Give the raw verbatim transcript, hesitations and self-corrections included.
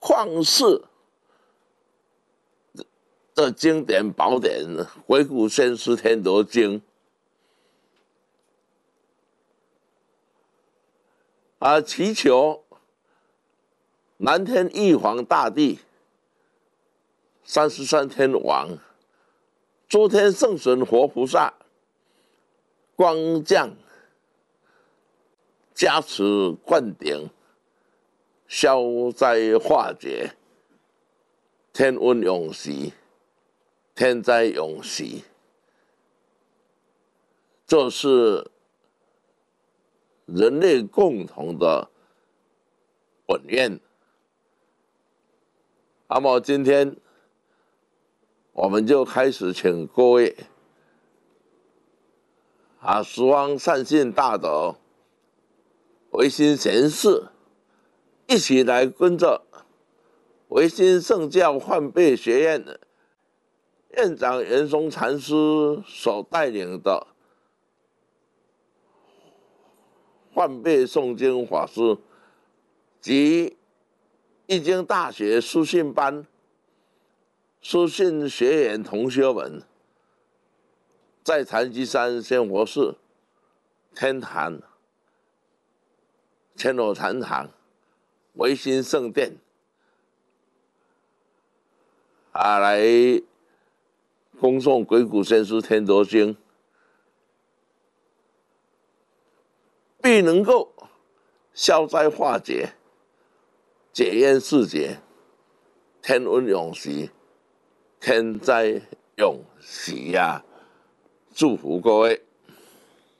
旷世的经典宝典《鬼谷先师天罗经》啊，祈求南天玉皇大帝、三十三天王、诸天圣神活菩萨光降加持灌顶，消灾化解，天温永息，天灾永息。这是人类共同的本愿。那么今天我们就开始请各位啊，十方善信大德、维新贤士一起来跟着维新圣教换辈学院院长袁松禅师所带领的换辈诵经法师及易经大学书信班书信学员同学们，在禅机山仙佛寺天坛千罗禅堂维新圣殿啊，来恭诵《鬼谷先师天罗经》，必能够消灾化解、解冤释结、天温永息、天灾永息呀、啊！祝福各位。